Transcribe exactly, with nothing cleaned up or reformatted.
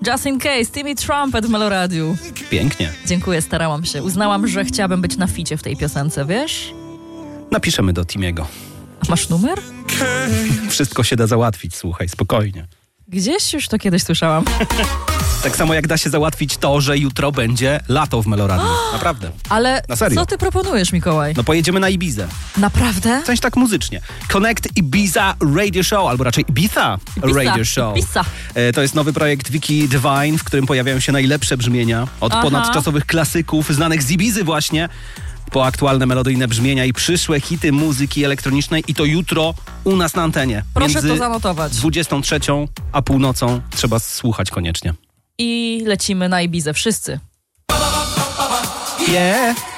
Just in Case, Timmy Trumpet w Meloradiu. Pięknie. Dziękuję, starałam się. Uznałam, że chciałabym być na ficie w tej piosence, wiesz? Napiszemy do Timiego. A masz numer? Wszystko się da załatwić, słuchaj, spokojnie. Gdzieś już to kiedyś słyszałam. Tak samo jak da się załatwić to, że jutro będzie lato w Meloradiu. Naprawdę. Ale Na serio. co ty proponujesz, Mikołaj? No pojedziemy na Ibizę. Naprawdę? W sensie tak muzycznie. Connect Ibiza Radio Show, albo raczej Ibiza, Ibiza. Radio Show. Ibiza. E, To jest nowy projekt Wiki Divine, w którym pojawiają się najlepsze brzmienia od Aha. ponadczasowych klasyków znanych z Ibizy właśnie, po aktualne melodyjne brzmienia i przyszłe hity muzyki elektronicznej, i to jutro u nas na antenie. Proszę Między to zanotować. dwudziestą trzecią a północą trzeba słuchać koniecznie. I lecimy na Ibizę wszyscy. Yeah!